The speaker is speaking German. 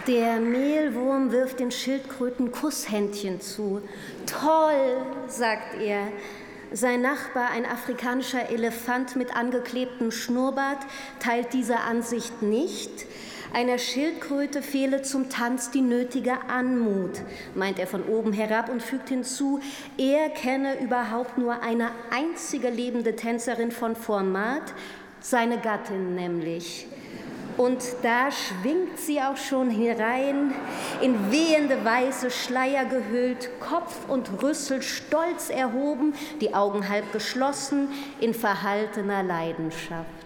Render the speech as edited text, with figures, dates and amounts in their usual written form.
Der Mehlwurm wirft den Schildkröten Kusshändchen zu. Toll, sagt er. Sein Nachbar, ein afrikanischer Elefant mit angeklebtem Schnurrbart, teilt diese Ansicht nicht. Einer Schildkröte fehle zum Tanz die nötige Anmut, meint er von oben herab und fügt hinzu, er kenne überhaupt nur eine einzige lebende Tänzerin von Format, seine Gattin nämlich. Und da schwingt sie auch schon herein, in wehende weiße Schleier gehüllt, Kopf und Rüssel stolz erhoben, die Augen halb geschlossen, in verhaltener Leidenschaft.